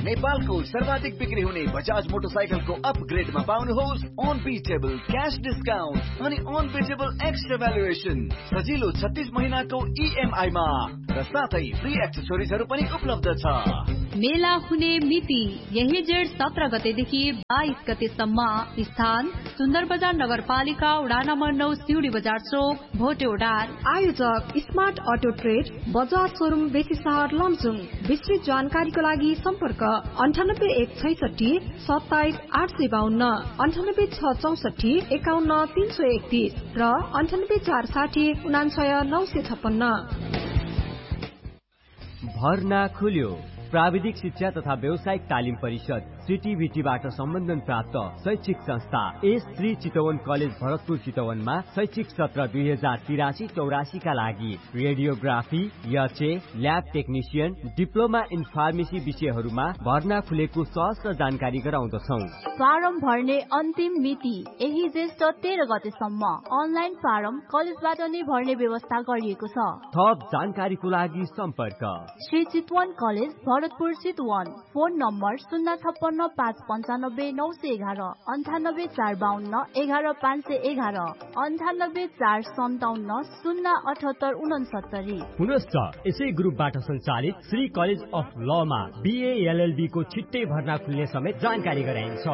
नेपालको सर्वाधिक बिक्री हुने बजाज मोटरसाइकलको अपग्रेडमा पाउनुहोस् अनबिटेबल क्याश डिस्काउन्ट अनि अनबिटेबल एक्स्ट्रा भ्यालुएसन सजिलो 36 महिनाको EMI मा र साथै फ्री एक्सेसरिजहरू पनि उपलब्ध छ। मेला हुने मिति यही जेठ 17 गतेदेखि 22 गतेसम्म। स्थान सुन्दर बजार नगरपालिका वडा नम्बर 9 सिउडी बजार चोक भोटेउडार। आयोजक smart auto trade Bajaj showroom बेसी सहर लमजुङ। विस्तृत जानकारीको लागि सम्पर्क 9816 27 852 98664 51 331 र 9840 99 956। भर्ना खुल्यो। प्राविधिक शिक्षा तथा व्यावसायिक तालिम परिषद CTVTबाट सम्बन्धन प्राप्त शैक्षिक संस्था एस श्री चितवन कलेज भरतपुर चितवनमा शैक्षिक सत्र 2083-84 का लागि radiography, यचे, lab technician, diploma in pharmacy विषयहरूमा भर्ना खुलेको सहज जानकारी गराउँदछौ। फारम भर्ने अन्तिम मिति यही जेष्ठ 13 गतेसम्म। अनलाइन फारम कलेजबाट नै भर्ने व्यवस्था गरिएको छ। थप जानकारीको लागि सम्पर्क Shri Chitwan college Bharatpur Chitwan. Phone number 056 595 911 98 452 11 511 98 457 078 69। पुनश्च यसै ग्रुपबाट सञ्चालित Shri college of Lama BA LLB को छिट्टै भर्ना खुल्ने समेत जानकारी गराइन्छ।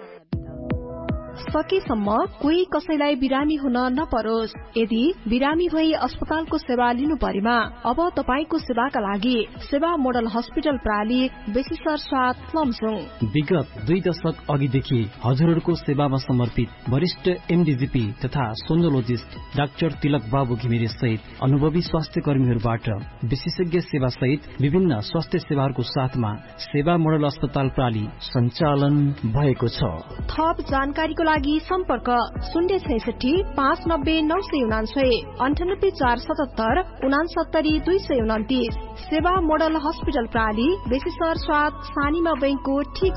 सकेसम्म कोही कसैलाई बिरामी हुन नपरोस्। यदि बिरामी भई अस्पतालको सेवा लिनु परेमा अब तपाईको सेवाका लागि सेवा मोडल हस्पिटल प्राली बेसिसर 7 लमजुङ। विगत 2 दशक अघिदेखि हजुरहरूको सेवामा समर्पित वरिष्ठ MDGP तथा सोनोलोजिस्ट डाक्टर तिलक बाबु घिमिरे सहित अनुभवी स्वास्थ्य कर्मीहरूबाट विशेषज्ञ सेवा सहित विभिन्न स्वास्थ्य सेवाहरूको साथमा सेवा मोडल अस्पताल प्राली सञ्चालन भएको छ। थप जानकारीको लागि सम्पर्क 066 590 999 98 477 69 229। सेवा मोडल हस्पिटल प्राली बेसिसर 7 सानीमा बैंकको ठीक